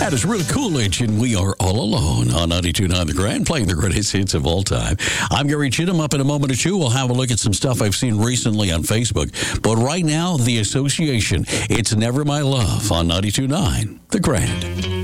That is Real Coolidge, and we are all alone on 92.9 The Grand, playing the greatest hits of all time. I'm Gary Chittum. Up in a moment or two, we'll have a look at some stuff I've seen recently on Facebook. But right now, The Association. It's Never My Love on 92.9 The Grand.